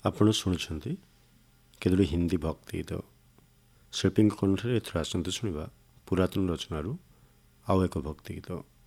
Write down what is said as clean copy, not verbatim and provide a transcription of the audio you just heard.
ଆପଣ ଶୁଣୁଛନ୍ତି କେତୋଟି ହିନ୍ଦୀ ଭକ୍ତି ଗୀତ। ଶିଳ୍ପୀଙ୍କ କଣ୍ଠରେ ଏଥର ଆସନ୍ତୁ ଶୁଣିବା ପୁରାତନ ରଚନାରୁ ଆଉ ଏକ ଭକ୍ତି ଗୀତ।